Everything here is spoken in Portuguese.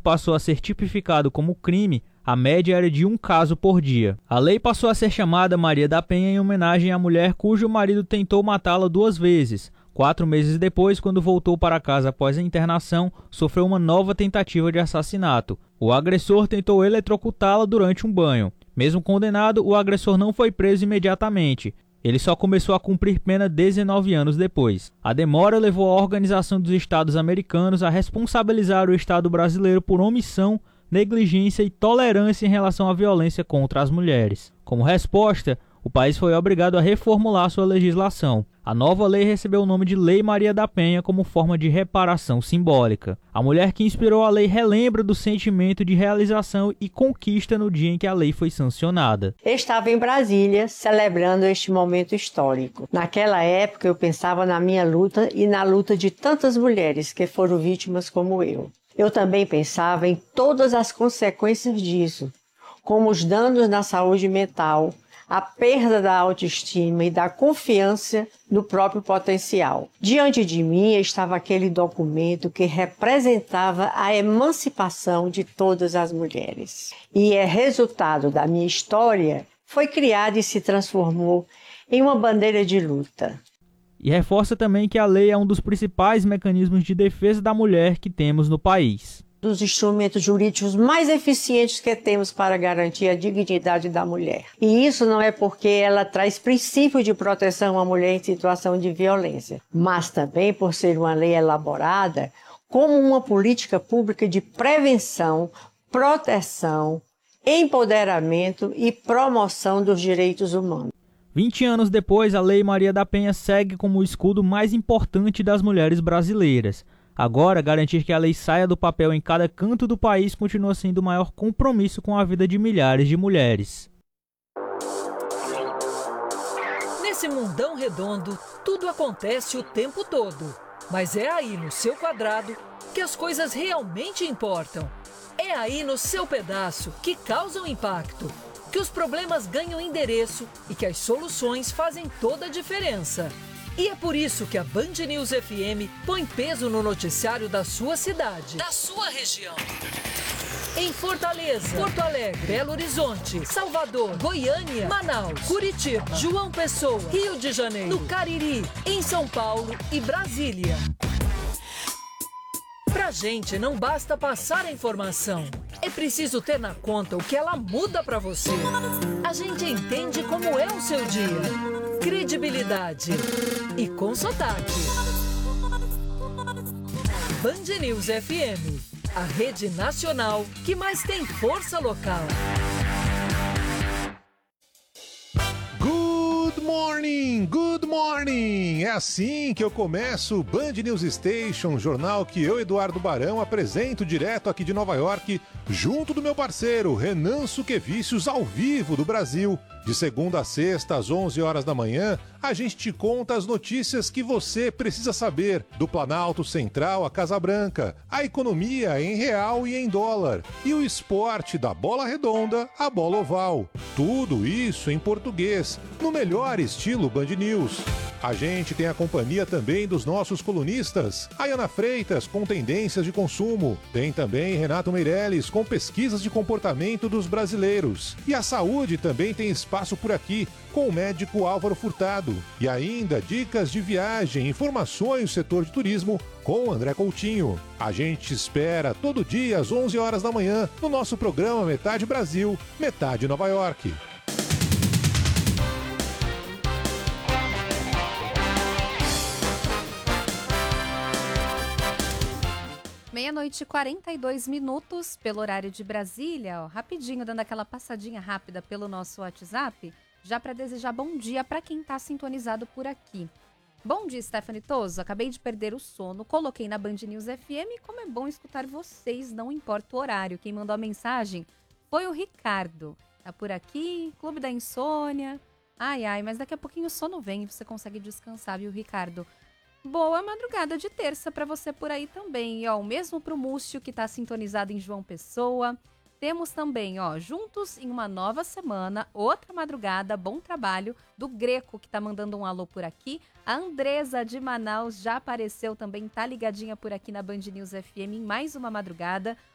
passou a ser tipificado como crime, a média era de um caso por dia. A lei passou a ser chamada Maria da Penha em homenagem à mulher cujo marido tentou matá-la 2 vezes. 4 meses depois, quando voltou para casa após a internação, sofreu uma nova tentativa de assassinato. O agressor tentou eletrocutá-la durante um banho. Mesmo condenado, o agressor não foi preso imediatamente. Ele só começou a cumprir pena 19 anos depois. A demora levou a Organização dos Estados Americanos a responsabilizar o Estado brasileiro por omissão, negligência e tolerância em relação à violência contra as mulheres. Como resposta, o país foi obrigado a reformular sua legislação. A nova lei recebeu o nome de Lei Maria da Penha como forma de reparação simbólica. A mulher que inspirou a lei relembra do sentimento de realização e conquista no dia em que a lei foi sancionada. Estava em Brasília celebrando este momento histórico. Naquela época eu pensava na minha luta e na luta de tantas mulheres que foram vítimas como eu. Eu também pensava em todas as consequências disso, como os danos na saúde mental, a perda da autoestima e da confiança no próprio potencial. Diante de mim estava aquele documento que representava a emancipação de todas as mulheres. E resultado da minha história, foi criado e se transformou em uma bandeira de luta. E reforça também que a lei é um dos principais mecanismos de defesa da mulher que temos no país. Dos instrumentos jurídicos mais eficientes que temos para garantir a dignidade da mulher. E isso não é porque ela traz princípio de proteção à mulher em situação de violência, mas também por ser uma lei elaborada como uma política pública de prevenção, proteção, empoderamento e promoção dos direitos humanos. 20 anos depois, a Lei Maria da Penha segue como o escudo mais importante das mulheres brasileiras. Agora, garantir que a lei saia do papel em cada canto do país continua sendo o maior compromisso com a vida de milhares de mulheres. Nesse mundão redondo, tudo acontece o tempo todo. Mas é aí no seu quadrado que as coisas realmente importam. É aí no seu pedaço que causam impacto, que os problemas ganham endereço e que as soluções fazem toda a diferença. E é por isso que a Band News FM põe peso no noticiário da sua cidade, da sua região. Em Fortaleza, Porto Alegre, Belo Horizonte, Salvador, Goiânia, Manaus, Curitiba, João Pessoa, Rio de Janeiro, no Cariri, em São Paulo e Brasília. Pra gente não basta passar a informação, é preciso ter na conta o que ela muda pra você. A gente entende como é o seu dia. Credibilidade e com sotaque. Band News FM, a rede nacional que mais tem força local. Good morning! É assim que eu começo o Band News Station, jornal que eu, Eduardo Barão, apresento direto aqui de Nova York, junto do meu parceiro Renan Suquevicius, ao vivo do Brasil. De segunda a sexta, às 11 horas da manhã, a gente te conta as notícias que você precisa saber do Planalto Central à Casa Branca, a economia em real e em dólar, e o esporte da bola redonda à bola oval. Tudo isso em português, no melhor estilo Band News. A gente tem a companhia também dos nossos colunistas, Ayana Freitas com tendências de consumo, tem também Renato Meirelles com pesquisas de comportamento dos brasileiros. E a saúde também tem espaço por aqui, com o médico Álvaro Furtado. E ainda dicas de viagem, informações do setor de turismo com o André Coutinho. A gente te espera todo dia às 11 horas da manhã no nosso programa Metade Brasil, Metade Nova York. 00:42 pelo horário de Brasília, ó, rapidinho, dando aquela passadinha rápida pelo nosso WhatsApp, já para desejar bom dia para quem está sintonizado por aqui. Bom dia, Stephanie Toso, acabei de perder o sono, coloquei na Band News FM, como é bom escutar vocês, não importa o horário. Quem mandou a mensagem foi o Ricardo. Tá por aqui, Clube da Insônia. Ai, mas daqui a pouquinho o sono vem e você consegue descansar, viu, Ricardo? Boa madrugada de terça para você por aí também. E, ó, o mesmo pro Múcio, que tá sintonizado em João Pessoa. Temos também, ó, juntos em uma nova semana, outra madrugada, bom trabalho, do Greco, que tá mandando um alô por aqui. A Andresa de Manaus já apareceu também, tá ligadinha por aqui na Band News FM em mais uma madrugada.